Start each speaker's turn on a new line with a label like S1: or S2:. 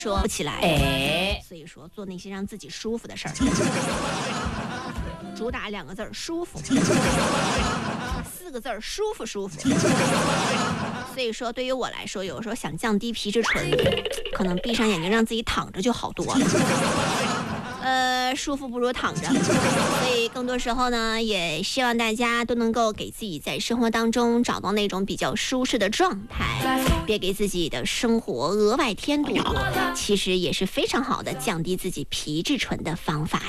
S1: 说不起来，所以说做那些让自己舒服的事儿，主打2个字儿舒服，4个字儿舒服舒服。所以说对于我来说，有时候想降低皮质醇，可能闭上眼睛让自己躺着就好多了。舒服不如躺着，所以更多时候呢，也希望大家都能够给自己在生活当中找到那种比较舒适的状态，别给自己的生活额外添堵，其实也是非常好的降低自己皮质醇的方法